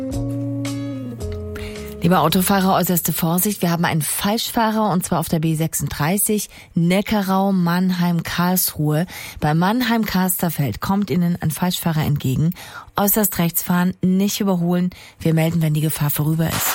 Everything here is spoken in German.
Lieber Autofahrer, äußerste Vorsicht. Wir haben einen Falschfahrer und zwar auf der B36 Neckarau Mannheim-Karlsruhe. Bei Mannheim-Kasterfeld kommt Ihnen ein Falschfahrer entgegen. Äußerst rechts fahren, nicht überholen. Wir melden, wenn die Gefahr vorüber ist.